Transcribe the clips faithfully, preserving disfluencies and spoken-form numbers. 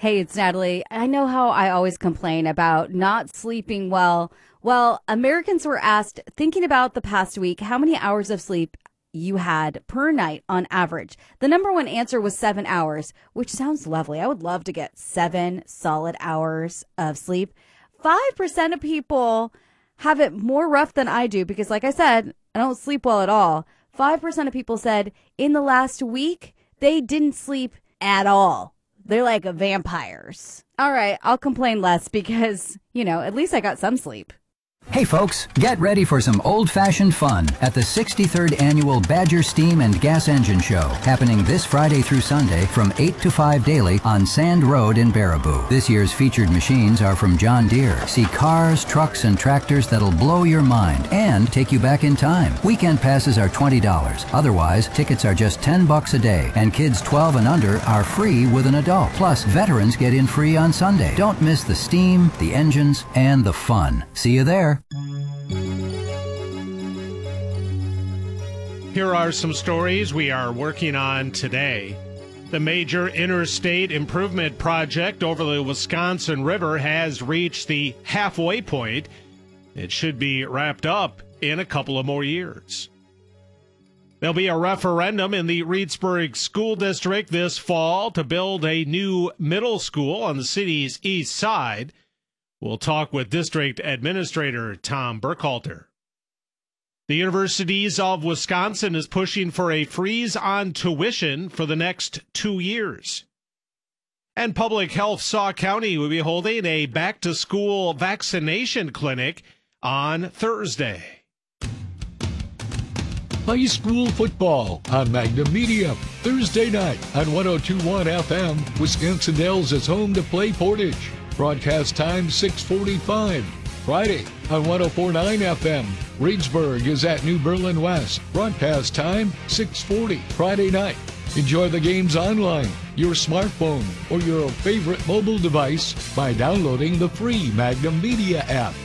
Hey, it's Natalie. I know how I always complain about not sleeping well. Well, Americans were asked, thinking about the past week, how many hours of sleep you had per night on average. The number one answer was seven hours, which sounds lovely. I would love to get seven solid hours of sleep. Five percent of people have it more rough than I do because, like I said, I don't sleep well at all. Five percent of people said in the last week they didn't sleep at all. They're like vampires. All right, I'll complain less because, you know, at least I got some sleep. Hey folks, get ready for some old-fashioned fun at the sixty-third Annual Badger Steam and Gas Engine Show, happening this Friday through Sunday from eight to five daily on Sand Road in Baraboo. This year's featured machines are from John Deere. See cars, trucks, and tractors that'll blow your mind and take you back in time. Weekend passes are twenty dollars. Otherwise, tickets are just ten bucks a day, and kids twelve and under are free with an adult. Plus, veterans get in free on Sunday. Don't miss the steam, the engines, and the fun. See you there. Here are some stories we are working on today. The major interstate improvement project over the Wisconsin River has reached the halfway point. It should be wrapped up in a couple of more years. There'll be a referendum in the Reedsburg School District this fall to build a new middle school on the city's east side. We'll talk with District Administrator Tom Burkhalter. The Universities of Wisconsin is pushing for a freeze on tuition for the next two years. And Public Health Saw County will be holding a back-to-school vaccination clinic on Thursday. High school football on Magnum Media. Thursday night on one oh two point one F M, Wisconsin Dells is home to play Portage. Broadcast time six forty-five. Friday on one oh four point nine F M, Reedsburg is at New Berlin West. Broadcast time six forty. Friday night. Enjoy the games online, your smartphone, or your favorite mobile device by downloading the free Magnum Media app.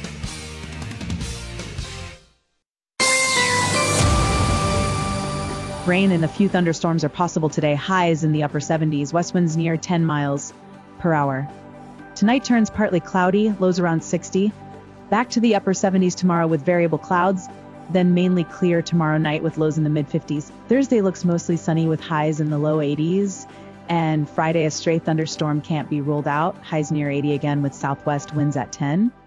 Rain and a few thunderstorms are possible today. Highs in the upper seventies, west winds near ten miles per hour. Tonight turns partly cloudy, lows around sixty. Back to the upper seventies tomorrow with variable clouds, then mainly clear tomorrow night with lows in the mid fifties. Thursday looks mostly sunny with highs in the low eighties. And Friday, a stray thunderstorm can't be ruled out. Highs near eighty again with southwest winds at ten.